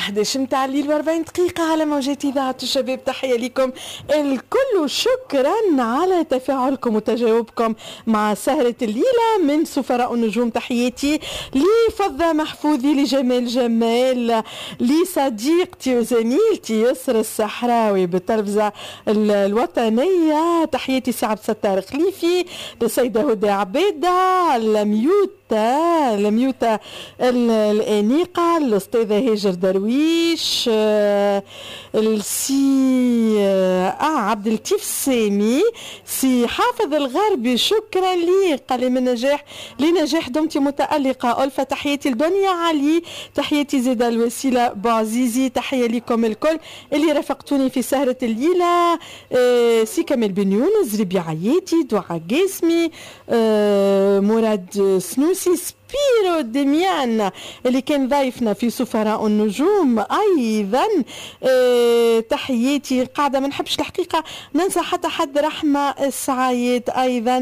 11 متاع الليل و40 دقيقة على موجات إذاعة الشباب. تحية لكم الكل، شكرا على تفاعلكم وتجاوبكم مع سهرة الليلة من سفراء النجوم. تحياتي لفضة محفوظي، لجمال جمال، لصديقتي وزميلتي يسر الصحراوي بالتلفزة الوطنية. تحياتي سي عبد الستار خليفي، للسيدة هدى عبيدة، لميوتة الأنيقة، الأستاذة هاجر درويش، السي عبد اللطيف السامي، سي حافظ الغربي، شكرا لي، قال لي من نجاح لنجاح دمتي متألقة. ألفة تحياتي لدنيا علي، تحياتي زيادة الوسيلة بوعزيزي، تحية لكم الكل اللي رافقتوني في سهرة الليلة. سي كمال بن يونس، ربيع عياتي، دعاء قاسمي، مراد سنوسي، سبيرو دميان اللي كان ضيفنا في سفراء النجوم ايضا. تحياتي قاعده ما نحبش الحقيقه ننسى حتى حد، رحمه السعايد ايضا،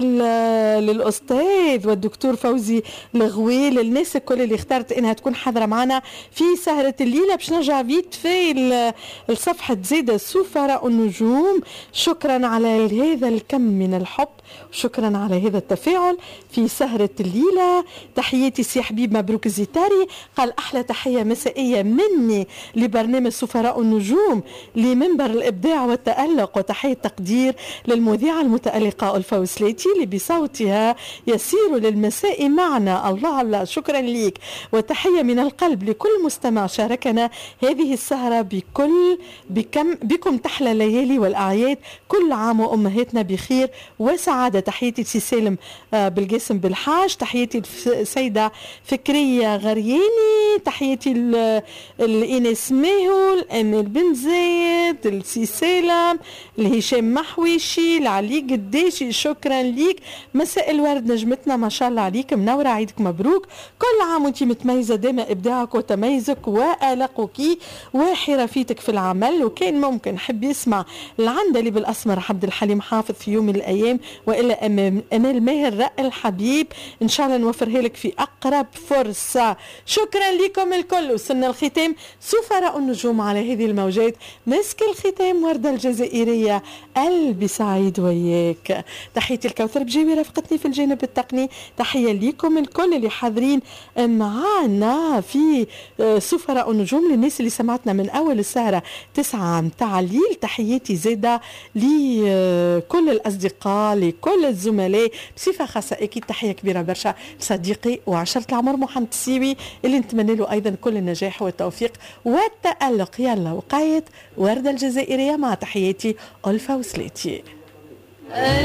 للاستاذ والدكتور فوزي الغويل، الناس الكل اللي اختارت انها تكون حاضره معنا في سهره الليله. باش نرجع فيت في الصفحه زيد سفراء النجوم. شكرا على هذا الكم من الحب، شكرا على هذا التفاعل في سهره الليله. تحياتي سي حبيب مبروك الزيتاري، قال أحلى تحية مسائية مني لبرنامج سفراء النجوم لمنبر الإبداع والتألق، وتحية تقدير للمذيعة المتألقة ألفة وسليتي اللي بصوتها يسير للمساء معنا. الله الله، شكرا ليك، وتحية من القلب لكل مستمع شاركنا هذه السهرة. بكم تحلى الليالي والأعياد، كل عام وأمهاتنا بخير وسعادة. تحياتي سي سالم بالقاسم بالحاج، تحياتي السيدة فكرية غرياني، تحياتي الإنس ماهول، أمير بن زيد، السي سالم، الهشام محويشي، العلي قداشي، شكرا ليك. مساء الورد نجمتنا، ما شاء الله عليك، منورة، عيدك مبروك، كل عام وانتي متميزة، دائما إبداعك وتميزك وألقك وحرفيتك في العمل. وكان ممكن حب يسمع العندلي بالأسمر عبد الحليم حافظ في يوم من الأيام، وإلا أمال ماهر رق الحبيب، إن شاء الله نوفرها لك في أقرب فرصة. شكرا لكم الكل، وصلنا الختام سفراء النجوم على هذه الموجات. مسك الختام وردة الجزائرية، قلبي سعيد وياك. تحياتي الكوثر بجيبي رفقتني في الجانب التقني، تحية لكم الكل اللي حاضرين معنا في سفراء النجوم، للناس اللي سمعتنا من أول السهرة 9 متاع الليل. تحياتي زادة لكل الأصدقاء، لكل الزملاء، بصفة خاصة أكيد تحية كبيرة برشا صديقي وعشرة العمر محمد السيوي اللي نتمنى له أيضا كل النجاح والتوفيق والتألق. يلا وقاية وردة الجزائرية مع تحياتي ألفة وسليتي.